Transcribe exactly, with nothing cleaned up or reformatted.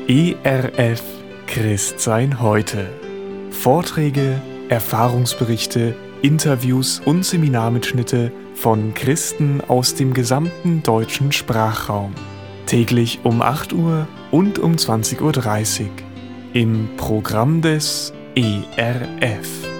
E R F Christsein heute. Vorträge, Erfahrungsberichte, Interviews und Seminarmitschnitte von Christen aus dem gesamten deutschen Sprachraum. Täglich um acht Uhr und um zwanzig Uhr dreißig im Programm des E R F.